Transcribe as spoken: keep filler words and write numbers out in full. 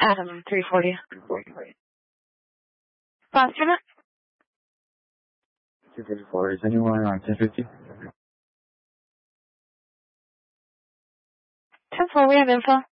Adam, three forty. Boston? two fifty-four. Is anyone on ten fifty? ten four, we have info.